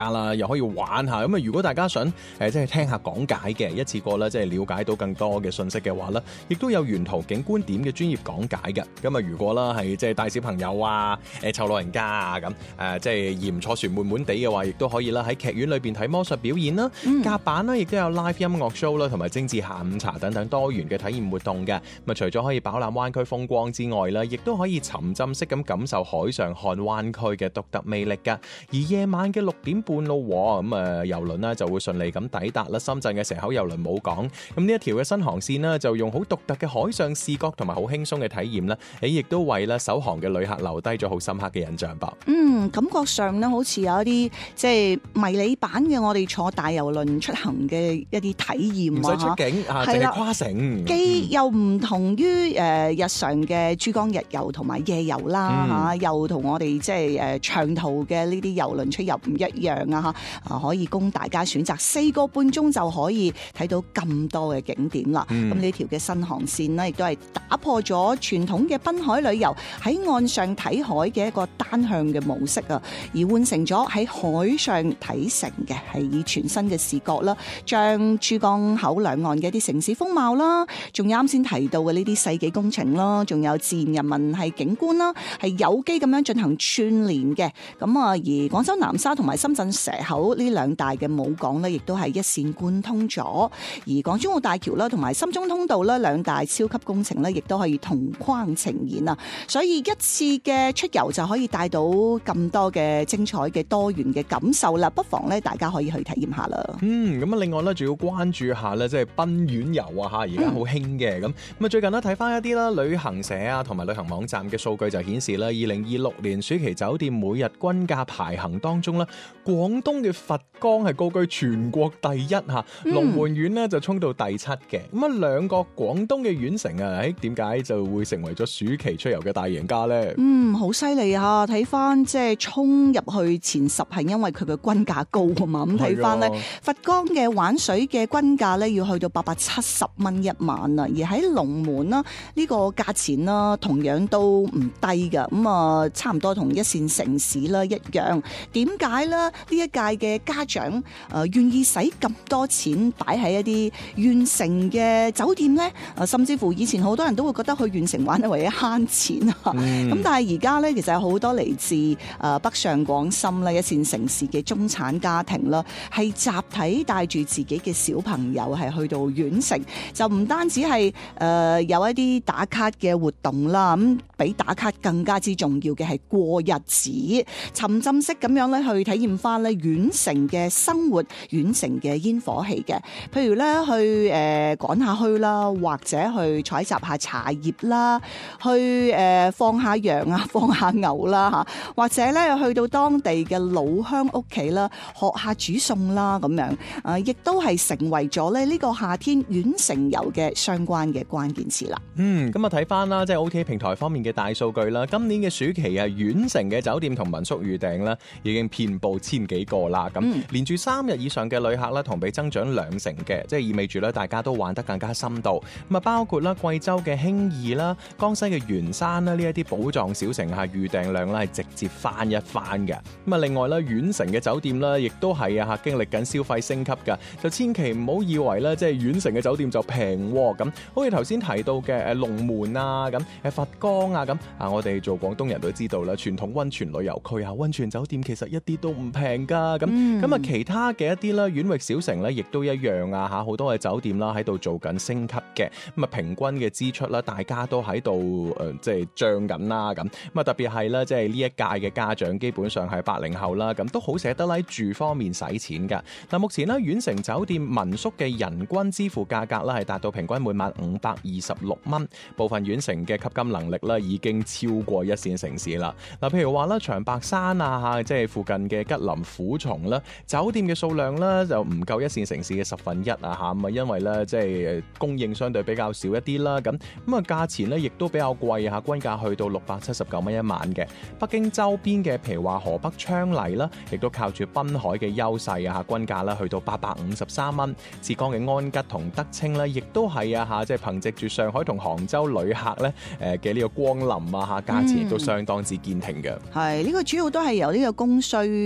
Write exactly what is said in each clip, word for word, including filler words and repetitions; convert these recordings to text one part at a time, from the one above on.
啦，又可以玩下。咁啊，如果大家想誒、呃、即係聽下講解嘅，一次過咧即係了解到更多嘅信息嘅話咧，亦都有沿途景觀點嘅專業講解嘅。咁啊，如果啦係即係帶小朋友啊、誒湊老人家啊咁誒，即係嫌坐船悶悶地嘅話，亦都可以啦喺劇院裏邊睇魔術表演啦、甲、嗯、板啦，亦都有 live 音樂 show 啦，同埋精緻下午茶等等多元嘅體驗活動嘅。咁啊，除咗可以飽覽灣區風光之外啦，亦都可以沉浸式咁感受海上看灣區嘅獨特魅力㗎。而夜晚嘅六點半咯，咁啊遊輪呢就會順利咁抵達啦深圳嘅蛇口郵輪母港。咁呢一條嘅新航線呢，就用好獨特嘅海上視覺同埋好輕鬆嘅體驗啦，誒亦都為咧首航嘅旅客留低咗好深刻嘅印象噃。 嗯，感覺上呢，好似有一啲即係迷你版嘅我哋坐大郵輪出行嘅一啲體驗， 唔使出境啊，淨係跨城， 既又唔同於誒日常嘅珠江日遊同埋夜遊啦嚇、嗯，又同我哋即係誒長途嘅呢啲郵輪出入唔一樣啊嚇，啊可以供大家選擇四個半鐘就可以睇到咁多嘅景點啦。咁呢條嘅新航線呢，亦都係打破咗傳統嘅濱海旅遊喺岸上睇海嘅一個單向嘅模式啊，而換成咗喺海上睇城嘅，係以全新嘅視覺啦，將珠江口兩岸嘅一啲城市風貌啦，仲有啱先提到嘅呢啲世紀工程啦，仲有自然人民係景觀啦，係有機咁樣進行串聯嘅。咁啊，而廣州南沙同埋深圳蛇口呢兩大嘅母港呢，亦都係一線貫通咗。而港珠澳大橋啦，同埋深中通道啦，兩大超級工程呢，亦都可以同框呈現啊！所以一次嘅出遊就可以帶到咁多嘅精彩嘅多元嘅感受啦，不妨咧大家可以去體驗下啦。 嗯，咁啊，另外咧仲要關注下咧，即係賓園遊啊嚇，而家好興嘅咁。咁啊，最近咧睇翻一啲啦，旅行社啊同埋旅行網站嘅數據就顯示啦，二零二六年暑期酒店每日均價排行當中咧，廣東嘅佛岡係高居全國第一嚇，龍門縣呢就衝到第七嘅。咁啊，兩個廣東嘅縣城啊，誒點解就會成為咗暑期出遊嘅大贏家咧？ 嗯，好犀利啊！睇翻即係衝入去前十係因為佢嘅均價高啊嘛。咁睇翻咧，佛岡嘅玩水嘅均價咧要去到八百七十蚊一晚啊，而喺龍門啦呢個價錢啦同樣都唔低噶。咁啊，差唔多同一線城市啦一樣。點解咧？呢一屆嘅家長誒願意使咁多錢擺喺一啲縣城嘅酒店咧？誒，甚至乎以前好多人都會覺得去縣城玩係為咗慳錢啊。咁、嗯、但係而家咧，其實有好多嚟自誒北上廣深啦一線城市嘅中產家庭啦，係集體帶住自己嘅小朋友係去到縣城，就唔單止係誒、呃、有一啲打卡嘅活動啦，咁比打卡更加之重要嘅係過日子，沉浸式咁樣咧去體驗翻咧縣城嘅生活、縣城嘅煙火氣嘅，譬如咧去誒趕下墟啦，或者去採集下茶葉啦，去誒、呃、放下羊啊，放下牛啦嚇，或者咧去到當地嘅老鄉屋企啦，學下煮餸啦咁樣，啊，亦都係成為咗咧呢個夏天縣城遊嘅相關嘅關鍵詞啦。 嗯，咁啊睇翻啦，即係 O T A 平台方面嘅大數據啦，今年嘅暑期啊，縣城嘅酒店同民宿預訂啦，已經遍佈千幾個啦。咁、嗯、連住三日以上嘅旅客啦，同比增長兩成嘅，即係意味住咧大家都玩得更加深度。咁啊，包括啦貴州嘅興義啦、江西嘅元山啦，呢一啲寶藏小城下預訂量咧係直接翻一番嘅。咁啊，另外咧縣城嘅酒店啦，亦都係啊嚇經歷緊消費升級㗎，就千祈唔好以為咧即係縣城嘅酒店就平喎。咁好似頭先提到嘅誒龍門啊，咁誒佛岡啊，咁啊我哋做廣東人都知道啦，傳統溫泉旅遊區啊，溫泉酒店其實一啲都唔平㗎。咁咁啊，其他嘅一啲啦縣域小城咧，亦都一樣啊嚇，好多嘅酒店啦喺度做緊升級嘅。咁啊，平均嘅支出啦，大家都喺度誒即係漲緊啦。咁咁啊，特別係啦，即係呢一屆嘅家長基本上係八零後啦，咁都好捨得喺住方面使錢㗎。嗱，目前咧縣城酒店民宿嘅人均支付價格啦係達到平均每晚五百二十六蚊，部分縣城嘅吸金能力啦已經超過一線城市啦。嗱，譬如話啦長白山啊，即係附近嘅吉林虎松啦，酒店嘅數量啦就唔夠一線城市嘅十分一啊嚇，咁啊因為咧即係供應相對比較少一啲啦，咁咁啊價錢咧亦都比較貴嚇，均價去到六百七十九蚊一晚嘅。北京周邊嘅譬如話河北昌黎啦，亦都靠住濱海嘅優勢啊嚇，均價啦去到八百五十三蚊。浙江嘅安吉同德清咧，亦都係啊嚇，即係憑藉住上海同杭州旅客咧誒嘅呢個光臨啊嚇，價錢亦都相當之堅挺嘅。 係呢個主要都係由呢個供需關係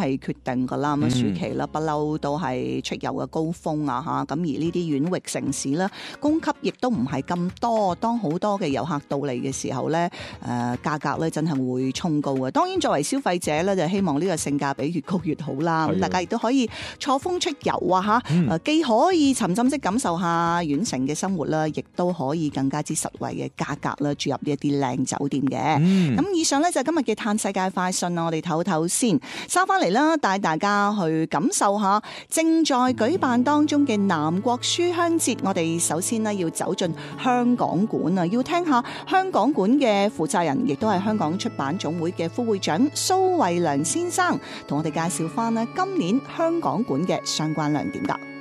係決定㗎啦。咁、嗯、暑期啦，不嬲都係出遊嘅高峰啊嚇。咁而呢啲縣域城市咧，供給亦都唔係咁多。當好多嘅遊客到嚟嘅時候咧，誒、呃、價格咧真係會衝高嘅。當然作為消費者咧，就希望呢個性價比越高越好啦。咁大家亦都可以錯峰出遊啊嚇，誒、嗯、既可以沉浸式感受下縣城嘅生活啦，亦都可以更加之實惠嘅價格啦，住入呢一啲靚酒店嘅。咁、嗯、以上咧就係今日嘅嘆世界快訊啊，我哋唞唞先，收翻嚟啦，帶大家去感受下正在舉辦當中嘅南國書香節。我哋首先呢要走進香港館啊，要聽下香港館嘅負責人，亦都係香港出版總會嘅副會長蘇慧良先生，同我哋介紹翻呢今年香港館嘅相關亮點㗎。